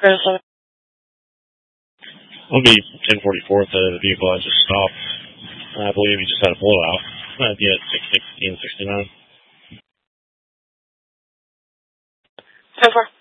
I'll be 1044. The vehicle I just stopped. I believe he just had a blowout. I'd be at 660 and 69. 10-4.